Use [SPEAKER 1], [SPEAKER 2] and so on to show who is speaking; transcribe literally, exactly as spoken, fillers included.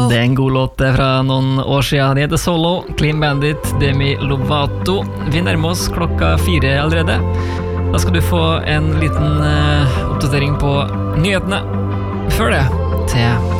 [SPEAKER 1] Det er en god låt det fra noen år siden. De heter Solo, Clean Bandit, Demi Lovato. Vi nærmer oss klokka fire allerede. Da skal du få en liten uh, oppdatering på nyhetene. Før det, til